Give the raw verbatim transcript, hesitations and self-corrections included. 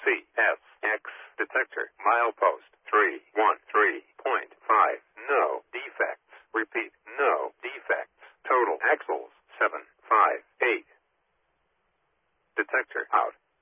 C S X detector. Milepost three one three point five. No defects. Repeat, no defects. Total axles seven five eight. Detector out.